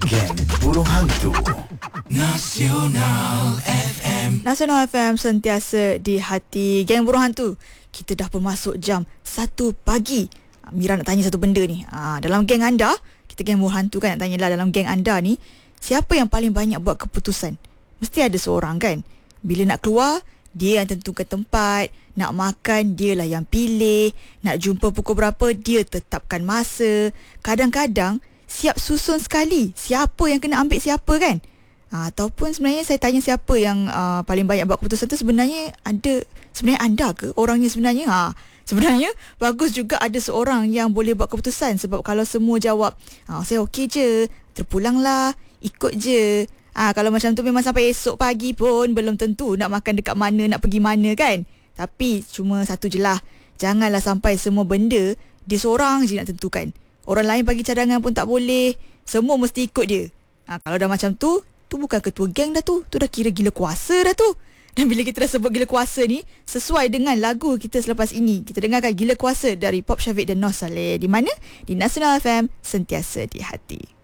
Geng Burung Hantu Nasional FM. Nasional FM sentiasa di hati. Geng Burung Hantu, kita dah pun masuk jam 1 pagi. Mira nak tanya satu benda ni. Dalam geng anda, kita geng Burung Hantu kan, nak tanyalah dalam geng anda ni, siapa yang paling banyak buat keputusan? Mesti ada seorang kan. Bila nak keluar, dia yang tentukan tempat. Nak makan, dialah yang pilih. Nak jumpa pukul berapa, dia tetapkan masa. Kadang-kadang siap susun sekali siapa yang kena ambil siapa kan. Ataupun sebenarnya saya tanya siapa yang paling banyak buat keputusan tu, sebenarnya anda ke orangnya sebenarnya? Sebenarnya bagus juga ada seorang yang boleh buat keputusan. Sebab kalau semua jawab saya okey je, terpulanglah, ikut je. Kalau macam tu memang sampai esok pagi pun belum tentu nak makan dekat mana, nak pergi mana kan. Tapi cuma satu je lah, janganlah sampai semua benda dia seorang je nak tentukan. Orang lain bagi cadangan pun tak boleh. Semua mesti ikut dia. Kalau dah macam tu bukan ketua geng dah tu. Tu dah kira gila kuasa dah tu. Dan bila kita dah sebut gila kuasa ni, sesuai dengan lagu kita selepas ini, kita dengarkan Gila Kuasa dari Pop Syafiq dan Nos Saleh. Di mana? Di Nasional FM, sentiasa di hati.